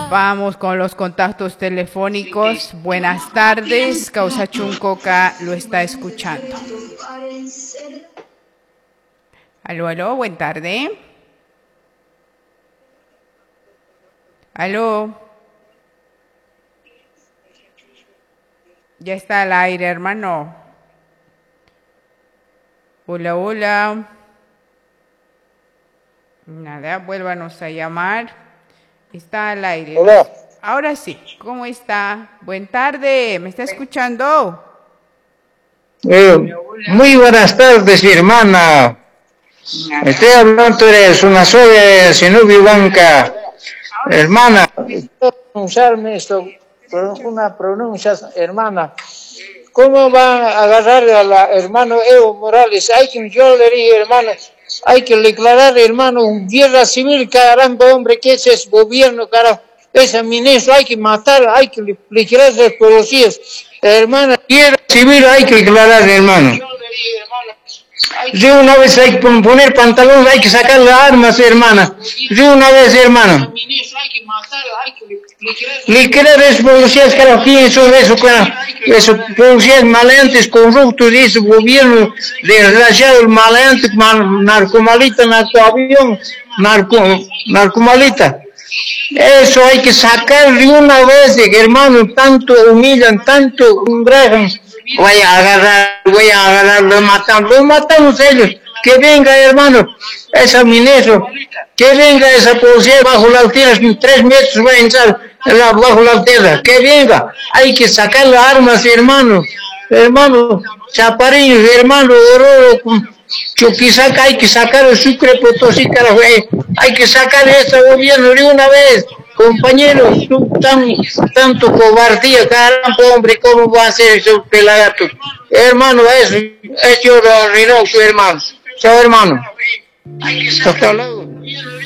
Vamos con los contactos telefónicos. Buenas tardes, Causa Chuncoca lo está escuchando. Aló, aló, buena tarde. Aló. Ya está al aire, hermano. Hola, hola. Nada, vuélvanos a llamar. Está al aire. Hola. Ahora sí, ¿cómo está? Buena tarde, ¿me está escuchando? Muy buenas tardes, mi hermana. Estoy hablando de Sunazó de Zenobio Blanca. Hermana, pronunciarme esto con una pronuncia, hermana. ¿Cómo van a agarrar a la hermano Evo Morales? Yo le dije, hermano, hay que declarar, hermano, guerra civil, caramba, hombre, que ese es gobierno, carajo. Ese ministro hay que matar, hay que liquidar a los policías. Hermana, guerra civil hay que declarar, hermano. De una vez hay que poner pantalones, hay que sacar las armas, hermana. De una vez, hermano. Liquidar a los policías, carajo, ¿quién son esos, carajo? Esos policías maleantes, corruptos, y ese gobierno desgraciado, maleante, narcomalita, narcoavión, narcomalita. Eso hay que sacar de una vez, hermano, tanto humillan, tanto umbrajan. Voy a agarrar, lo matamos ellos. Que venga, hermano, ese ministro, que venga esa policía bajo las tierras, 3 metros va a entrar bajo la tierra, que venga, hay que sacar las armas, hermano, chaparrillos, hermano, Chuquisaca, hay que sacar el Sucre Potosí, carajo, hay que sacar este gobierno de una vez, compañeros, tanto cobardía, caramba, hombre, ¿cómo va a ser ese pelagato? Hermano, eso yo lo arruinó, su hermano, chao, hermano, hasta luego.